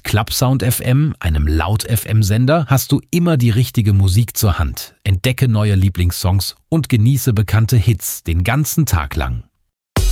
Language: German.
Clubsound FM, einem Laut-FM-Sender, hast du immer die richtige Musik zur Hand. Entdecke neue Lieblingssongs und genieße bekannte Hits den ganzen Tag lang.